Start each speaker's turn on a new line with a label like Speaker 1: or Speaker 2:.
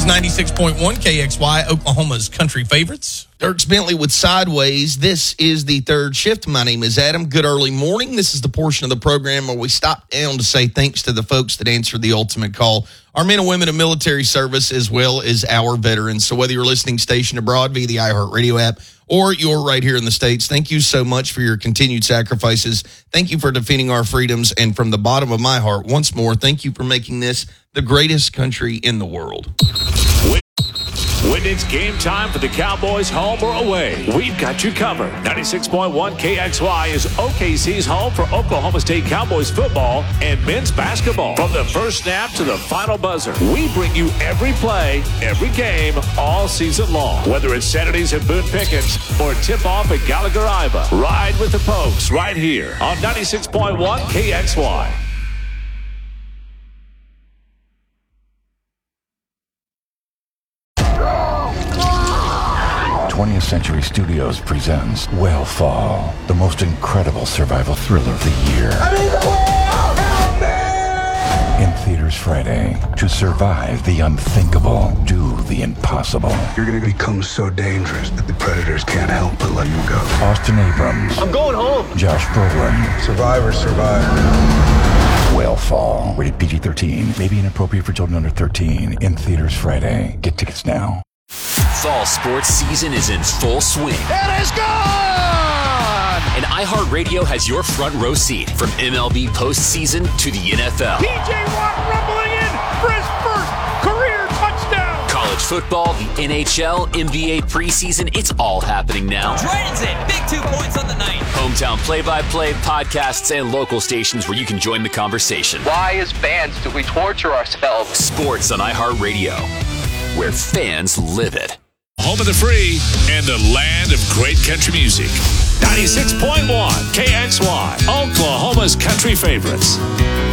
Speaker 1: is 96.1 KXY, Oklahoma's country favorites.
Speaker 2: Dierks Bentley with Sideways. This is the third shift. My name is Adam. Good early morning. This is the portion of the program where we stop down to say thanks to the folks that answered the ultimate call, our men and women in military service, as well as our veterans. So whether you're listening stationed abroad via the iHeartRadio app or you're right here in the States, thank you so much for your continued sacrifices. Thank you for defending our freedoms. And from the bottom of my heart, once more, thank you for making this the greatest country in the world.
Speaker 3: When it's game time for the Cowboys, home or away, we've got you covered. 96.1 KXY is OKC's home for Oklahoma State Cowboys football and men's basketball. From the first snap to the final buzzer, we bring you every play, every game, all season long. Whether it's Saturdays at Boone Pickens or tip-off at Gallagher-Iba, ride with the Pokes right here on 96.1 KXY.
Speaker 4: 20th Century Studios presents Whale-Fall, the most incredible survival thriller of the year. In theaters Friday. To survive the unthinkable, do the impossible.
Speaker 5: You're going to become so dangerous that the predators can't help but let you go.
Speaker 4: Austin Abrams.
Speaker 6: I'm going home.
Speaker 4: Josh Brolin.
Speaker 5: Survivors survive.
Speaker 4: Whale-Fall. Rated PG-13. May be inappropriate for children under 13. In theaters Friday. Get tickets now.
Speaker 7: Fall sports season is in full swing.
Speaker 6: It is gone!
Speaker 7: And iHeartRadio has your front row seat from MLB postseason to the NFL.
Speaker 6: P.J. Watt rumbling in for his first career touchdown!
Speaker 7: College football, the NHL, NBA preseason, it's all happening now.
Speaker 8: Dragons in, big 2 points on the night.
Speaker 7: Hometown play-by-play, podcasts, and local stations where you can join the conversation.
Speaker 8: Why, as fans, do we torture ourselves?
Speaker 7: Sports on iHeartRadio, where fans live it.
Speaker 3: Home of the free and the land of great country music. 96.1 KXY, Oklahoma's country favorites.